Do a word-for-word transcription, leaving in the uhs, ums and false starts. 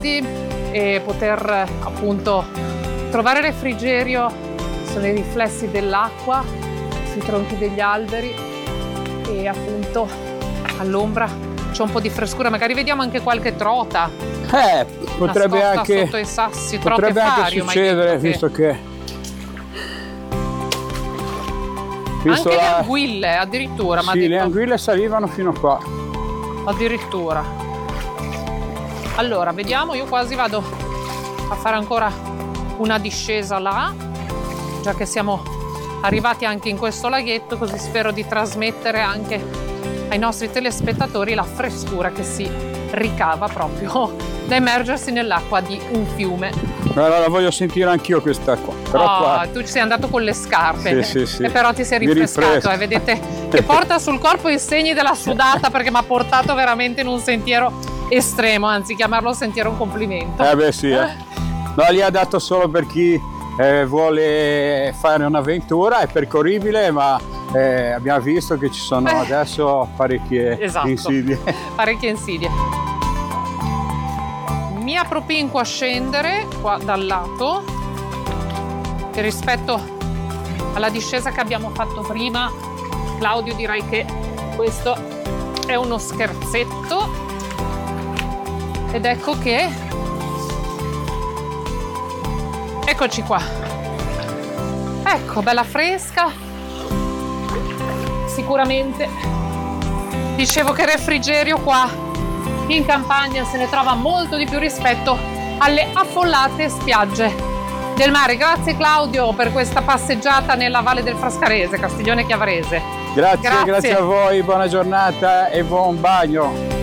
e poter appunto trovare refrigerio sono i riflessi dell'acqua sui tronchi degli alberi e appunto all'ombra c'è un po' di frescura, magari vediamo anche qualche trota. Eh, potrebbe anche, sotto i sassi, potrebbe anche fario, succedere, visto che... che visto anche la... le anguille addirittura. Sì, le anguille salivano fino qua. Addirittura. Allora, vediamo, io quasi vado a fare ancora una discesa là, già che siamo arrivati anche in questo laghetto, così spero di trasmettere anche ai nostri telespettatori la frescura che si ricava proprio da immergersi nell'acqua di un fiume. Allora la voglio sentire anch'io quest'acqua. Però oh, qua... tu ci sei andato con le scarpe, sì, sì, sì. E però ti sei rifrescato, eh, vedete che porta sul corpo i segni della sudata, perché mi ha portato veramente in un sentiero estremo, anzi chiamarlo sentiero è un complimento. Eh beh sì, eh. No, lì ha dato solo per chi eh, vuole fare un'avventura, è percorribile, ma eh, abbiamo visto che ci sono eh. adesso parecchie esatto. insidie. Parecchie insidie. Mi appropinco a scendere qua dal lato e rispetto alla discesa che abbiamo fatto prima, Claudio, direi che questo è uno scherzetto. Ed ecco che eccoci qua, ecco, bella fresca, sicuramente dicevo che refrigerio qua in campagna se ne trova molto di più rispetto alle affollate spiagge del mare. Grazie Claudio per questa passeggiata nella Valle del Frascarese, Castiglione Chiavarese. Grazie, grazie, grazie a voi, buona giornata e buon bagno.